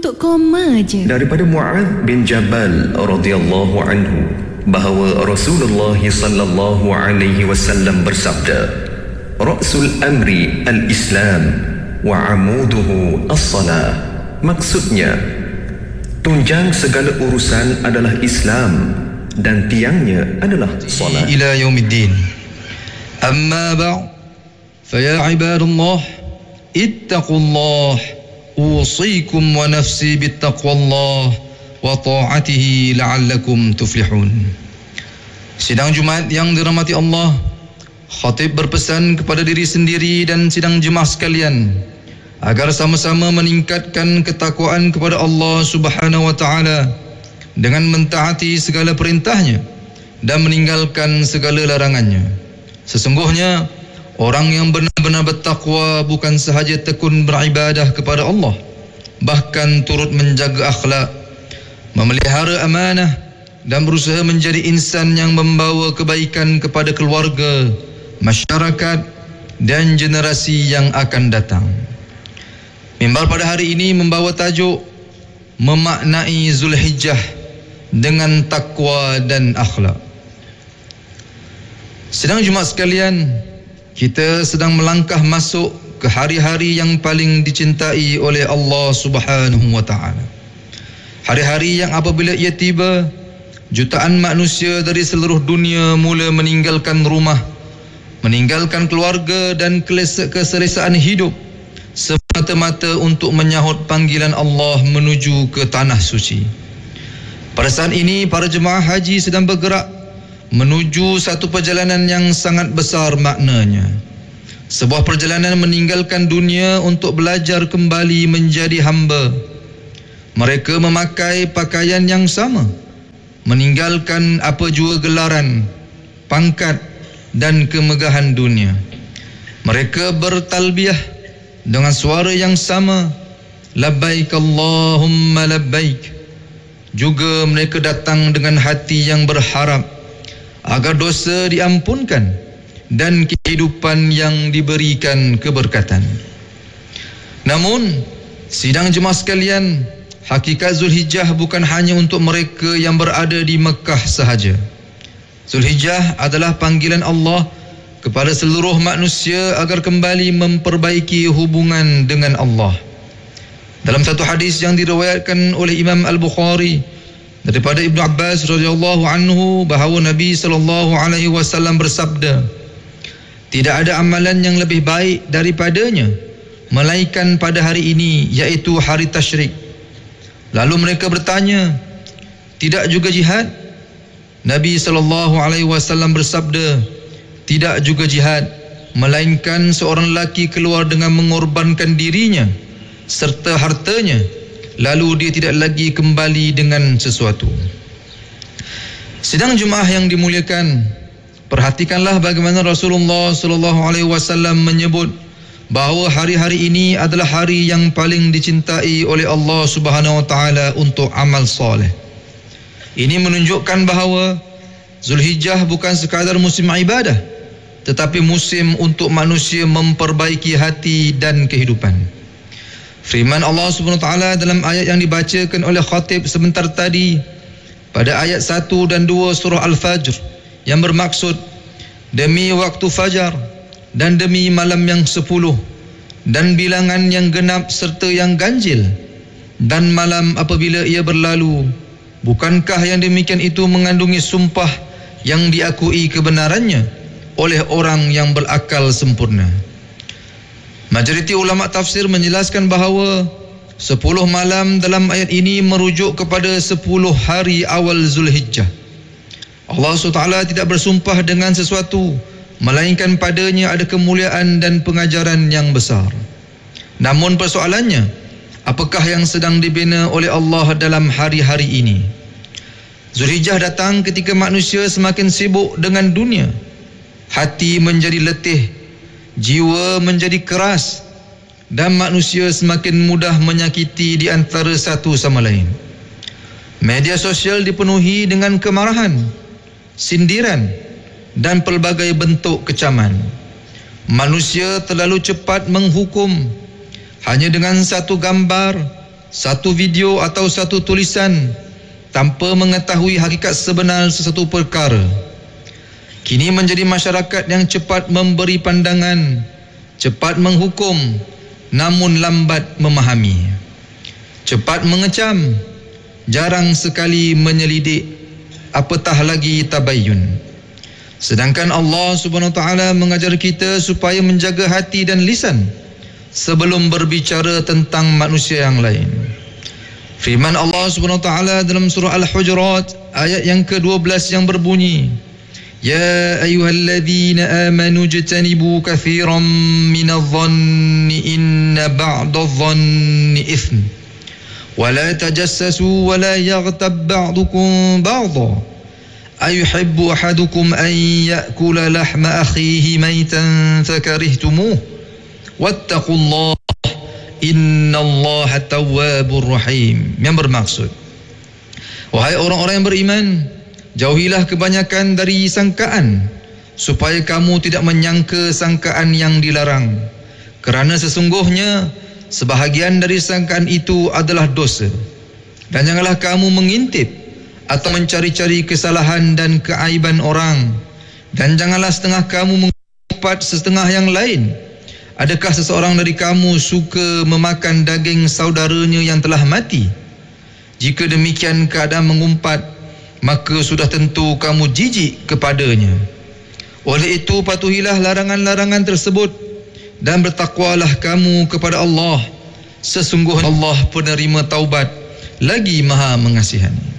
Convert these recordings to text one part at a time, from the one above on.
untuk koma je. Daripada Mu'adz bin Jabal radhiyallahu anhu bahawa Rasulullah sallallahu alaihi wasallam bersabda, Ra'sul amri al-Islam wa amuduhu as-salah. Maksudnya, tunjang segala urusan adalah Islam dan tiangnya adalah salat. Ila yaumiddin. Amma ba'd, fa ya ibadallah, ittaqullah, usikum wa nafsi bittaqwallah wa ta'atihi la'allakum tuflihun. Sidang Jumaat yang dirahmati Allah, khatib berpesan kepada diri sendiri dan sidang jemaah sekalian agar sama-sama meningkatkan ketakwaan kepada Allah Subhanahu wa taala dengan mentaati segala perintahnya dan meninggalkan segala larangannya. Sesungguhnya orang yang benar-benar bertakwa bukan sahaja tekun beribadah kepada Allah, bahkan turut menjaga akhlak, memelihara amanah dan berusaha menjadi insan yang membawa kebaikan kepada keluarga, masyarakat dan generasi yang akan datang. Mimbar pada hari ini membawa tajuk memaknai Zulhijjah dengan takwa dan akhlak. Sedang Jumaat sekalian, kita sedang melangkah masuk ke hari-hari yang paling dicintai oleh Allah Subhanahu wa taala. Hari-hari yang apabila ia tiba, jutaan manusia dari seluruh dunia mula meninggalkan rumah, meninggalkan keluarga dan keselesaan hidup semata-mata untuk menyahut panggilan Allah menuju ke tanah suci. Pada saat ini, para jemaah haji sedang bergerak menuju satu perjalanan yang sangat besar maknanya. Sebuah perjalanan meninggalkan dunia untuk belajar kembali menjadi hamba. Mereka memakai pakaian yang sama, meninggalkan apa jua gelaran, pangkat dan kemegahan dunia. Mereka bertalbiyah dengan suara yang sama, labbaik Allahumma labbaik. Juga mereka datang dengan hati yang berharap agar dosa diampunkan dan kehidupan yang diberikan keberkatan. Namun, sidang jemaah sekalian, hakikat Zulhijjah bukan hanya untuk mereka yang berada di Mekah sahaja. Zulhijjah adalah panggilan Allah kepada seluruh manusia agar kembali memperbaiki hubungan dengan Allah. Dalam satu hadis yang diriwayatkan oleh Imam Al-Bukhari daripada Ibnu Abbas radhiyallahu anhu bahawa Nabi sallallahu alaihi wasallam bersabda, tidak ada amalan yang lebih baik daripadanya melainkan pada hari ini, iaitu hari tasyrik. Lalu mereka bertanya, tidak juga jihad? Nabi sallallahu alaihi wasallam bersabda, tidak juga jihad, melainkan seorang lelaki keluar dengan mengorbankan dirinya serta hartanya, lalu dia tidak lagi kembali dengan sesuatu. Sidang jemaah yang dimuliakan, perhatikanlah bagaimana Rasulullah sallallahu alaihi wasallam menyebut bahawa hari-hari ini adalah hari yang paling dicintai oleh Allah Subhanahu wa taala untuk amal soleh. Ini menunjukkan bahawa Zulhijjah bukan sekadar musim ibadah, tetapi musim untuk manusia memperbaiki hati dan kehidupan. Firman Allah Subhanahu wa taala dalam ayat yang dibacakan oleh khatib sebentar tadi, pada ayat 1 dan 2 surah Al-Fajr, yang bermaksud, demi waktu fajar dan demi malam yang 10 dan bilangan yang genap serta yang ganjil dan malam apabila ia berlalu, bukankah yang demikian itu mengandungi sumpah yang diakui kebenarannya oleh orang yang berakal sempurna. Majoriti ulama tafsir menjelaskan bahawa 10 malam dalam ayat ini merujuk kepada 10 hari awal Zulhijjah. Allah SWT tidak bersumpah dengan sesuatu melainkan padanya ada kemuliaan dan pengajaran yang besar. Namun persoalannya, apakah yang sedang dibina oleh Allah dalam hari-hari ini? Zulhijjah datang ketika manusia semakin sibuk dengan dunia, hati menjadi letih, jiwa menjadi keras, dan manusia semakin mudah menyakiti di antara satu sama lain. Media sosial dipenuhi dengan kemarahan, sindiran dan pelbagai bentuk kecaman. Manusia terlalu cepat menghukum hanya dengan satu gambar satu video atau satu tulisan tanpa mengetahui hakikat sebenar sesuatu perkara. Kini menjadi masyarakat yang cepat memberi pandangan, cepat menghukum, namun lambat memahami. Cepat mengecam, jarang sekali menyelidik, apatah lagi tabayyun. Sedangkan Allah Subhanahu Wa Taala mengajar kita supaya menjaga hati dan lisan sebelum berbicara tentang manusia yang lain. Firman Allah Subhanahu Wa Taala dalam surah Al-Hujurat ayat yang ke-12 yang berbunyi, Ya ayyuhalladzina amanu jtanibu katsiran minadh-dhanni inna ba'dadh-dhanni itsm wa la tajassasu wa la yaghtab ba'dukum ba'dha ayuhibbu ahadukum an ya'kula lahma akhihi maytan fakarihtumuh wattaqullaha innallaha tawwabur rahim. Yang bermaksud, wahai orang-orang yang beriman, jauhilah kebanyakan dari sangkaan, supaya kamu tidak menyangka sangkaan yang dilarang, kerana sesungguhnya sebahagian dari sangkaan itu adalah dosa. Dan janganlah kamu mengintip atau mencari-cari kesalahan dan keaiban orang, dan janganlah setengah kamu mengumpat setengah yang lain. Adakah seseorang dari kamu suka memakan daging saudaranya yang telah mati? Jika demikian keadaan mengumpat, maka sudah tentu kamu jijik kepadanya. Oleh itu patuhilah larangan-larangan tersebut dan bertakwalah kamu kepada Allah. Sesungguhnya Allah penerima taubat lagi Maha mengasihani.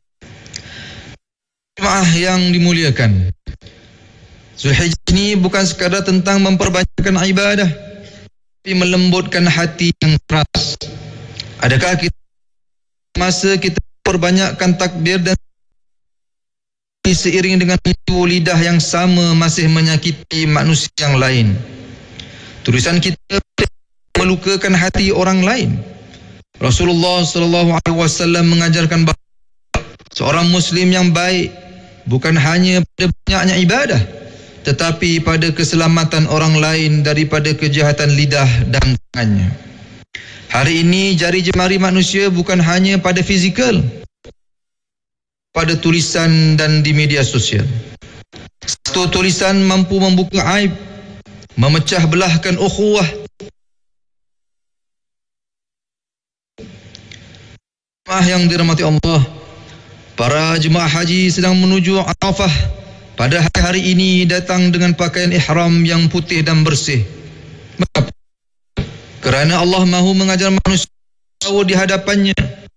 Jemaah yang dimuliakan, Zulhijjah ini bukan sekadar tentang memperbanyakkan ibadah, tapi melembutkan hati yang keras. Adakah kita masa kita perbanyakkan takbir dan seiring dengan itu lidah yang sama masih menyakiti manusia yang lain? Tulisan kita melukakan hati orang lain. Rasulullah SAW mengajarkan bahawa seorang Muslim yang baik bukan hanya pada banyaknya ibadah, tetapi pada keselamatan orang lain daripada kejahatan lidah dan tangannya. Hari ini jari jemari manusia bukan hanya pada fizikal, pada tulisan dan di media sosial. Satu tulisan mampu membuka aib, memecah belahkan ukhuwah. Jemaah yang dirahmati Allah, para jemaah haji sedang menuju Arafah pada hari ini datang dengan pakaian ihram yang putih dan bersih. Mengapa? Kerana Allah mahu mengajar manusia di hadapannya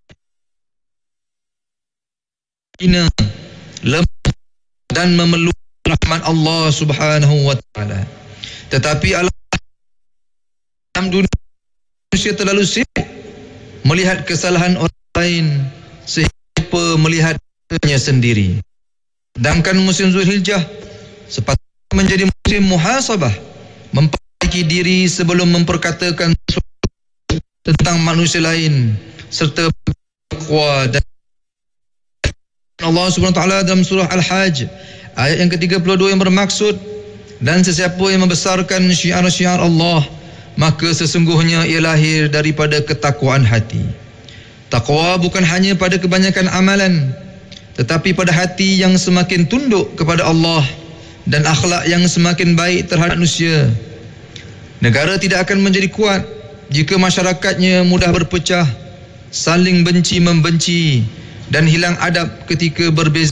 lemah dan memeluk rahmat Allah Subhanahu wa taala. Tetapi dalam dunia manusia terlalu sibuk melihat kesalahan orang lain sehingga melihatnya sendiri. Sedangkan musim Zulhijjah sepatutnya menjadi musim muhasabah, memperbaiki diri sebelum memperkatakan tentang manusia lain, serta bertakwa. Dan Allah Subhanahu wa taala dalam surah Al-Hajj ayat yang ke-32 yang bermaksud, dan sesiapa yang membesarkan syiar-syiar Allah, maka sesungguhnya ia lahir daripada ketakwaan hati. Takwa bukan hanya pada kebanyakan amalan, tetapi pada hati yang semakin tunduk kepada Allah dan akhlak yang semakin baik terhadap manusia. Negara tidak akan menjadi kuat jika masyarakatnya mudah berpecah, saling benci-membenci dan hilang adab ketika berbeza.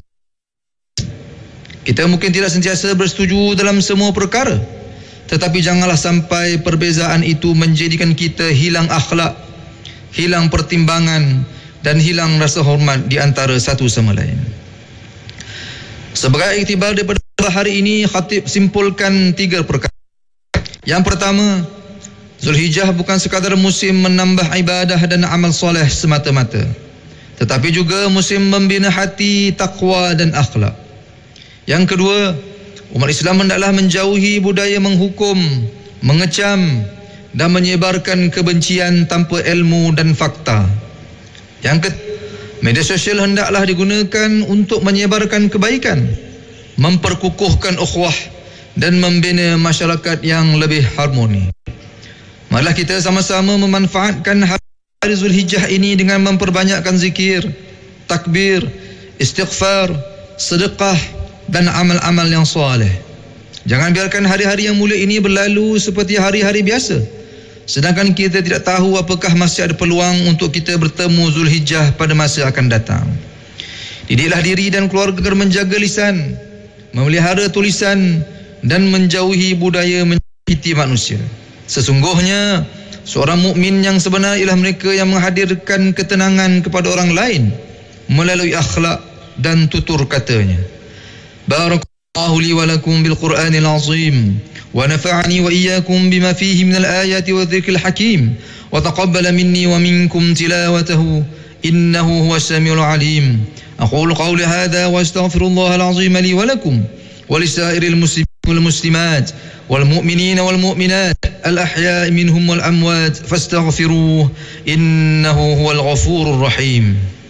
Kita mungkin tidak sentiasa bersetuju dalam semua perkara, tetapi janganlah sampai perbezaan itu menjadikan kita hilang akhlak, hilang pertimbangan dan hilang rasa hormat di antara satu sama lain. Sebagai iktibar daripada hari ini, khatib simpulkan 3 perkara. Yang pertama, Zulhijjah bukan sekadar musim menambah ibadah dan amal soleh semata-mata, tetapi juga musim membina hati, takwa dan akhlak. Yang kedua, umat Islam hendaklah menjauhi budaya menghukum, mengecam dan menyebarkan kebencian tanpa ilmu dan fakta. Yang ketiga, media sosial hendaklah digunakan untuk menyebarkan kebaikan, memperkukuhkan ukhuwah dan membina masyarakat yang lebih harmoni. Marilah kita sama-sama memanfaatkan hari hari Zulhijjah ini dengan memperbanyakkan zikir, takbir, istighfar, sedekah dan amal-amal yang soleh. Jangan biarkan hari-hari yang mulia ini berlalu seperti hari-hari biasa, sedangkan kita tidak tahu apakah masih ada peluang untuk kita bertemu Zulhijjah pada masa akan datang. Didiklah diri dan keluarga agar menjaga lisan, memelihara tulisan dan menjauhi budaya menyakiti manusia. Sesungguhnya seorang mukmin yang sebenar ialah mereka yang menghadirkan ketenangan kepada orang lain melalui akhlak dan tutur katanya. Barakallahu li wa lakum bil Qur'anil azim wa nafa'ani wa iyyakum bima fihi minal ayati wa dhikril hakim wa taqabbala minni wa minkum tilawatahu innahu huwas samiul alim. أقول قولي هذا وأستغفر الله العظيم لي ولكم ولسائر المسلمين والمسلمات والمؤمنين والمؤمنات الأحياء منهم والأموات فاستغفروه إنه هو الغفور الرحيم.